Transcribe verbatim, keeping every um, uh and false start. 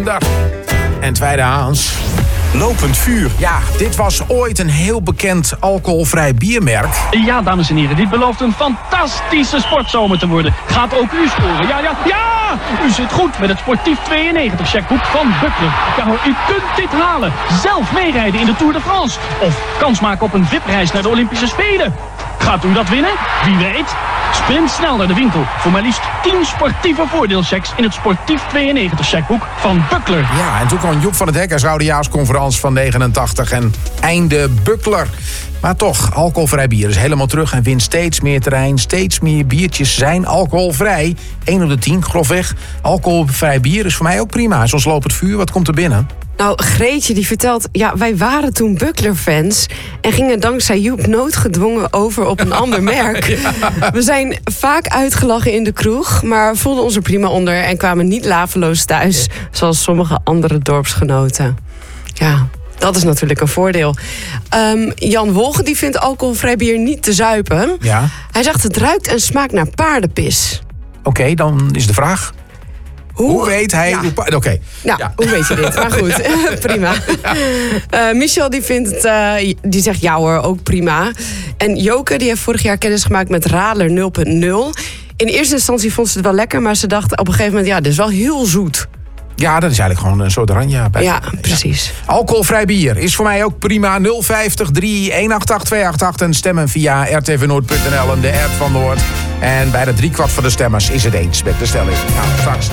Sander. En tweedehands... Lopend vuur. Ja, dit was ooit een heel bekend alcoholvrij biermerk. Ja, dames en heren, dit belooft een fantastische sportzomer te worden. Gaat ook u scoren? Ja, ja, ja! U zit goed met het Sportief tweeënnegentig checkboek van Buckler. Ja hoor, u kunt dit halen. Zelf meerijden in de Tour de France. Of kans maken op een V I P-reis naar de Olympische Spelen. Gaat u dat winnen? Wie weet. Sprint snel naar de winkel voor maar liefst tien sportieve voordeelchecks in het Sportief tweeënnegentig checkboek van Buckler. Ja, en toen kwam Joep van het Hek als oudejaarsconferentie van negenentachtig en einde Buckler. Maar toch, alcoholvrij bier is helemaal terug en wint steeds meer terrein. Steeds meer biertjes zijn alcoholvrij. één op de tien, grofweg. Alcoholvrij bier is voor mij ook prima. Zoals lopend vuur, wat komt er binnen? Nou, Greetje die vertelt, ja, wij waren toen Buckler-fans... en gingen dankzij Joep noodgedwongen over op een ander merk. Ja. We zijn vaak uitgelachen in de kroeg, maar voelden ons er prima onder... en kwamen niet laveloos thuis, zoals sommige andere dorpsgenoten. Ja, dat is natuurlijk een voordeel. Um, Jan Wolge die vindt alcoholvrij bier niet te zuipen. Ja. Hij zegt het ruikt en smaakt naar paardenpis. Oké, okay, dan is de vraag... Hoe, hoe weet hij... Ja. Oké. Okay. Nou, ja. Hoe weet je dit? Maar goed, prima. Uh, Michel die vindt het... Uh, die zegt ja hoor, ook prima. En Joke die heeft vorig jaar kennis gemaakt met Radler nul punt nul. In eerste instantie vond ze het wel lekker... maar ze dacht op een gegeven moment... ja, dit is wel heel zoet. Ja, dat is eigenlijk gewoon een soort ranja bij. Ja, precies. Ja. Alcoholvrij bier is voor mij ook prima. nul vijftig drie een acht acht twee acht acht en stemmen via r t v noord punt n l en de app van Noord. En bij de driekwart van de stemmers is het eens met de stelling. Nou, straks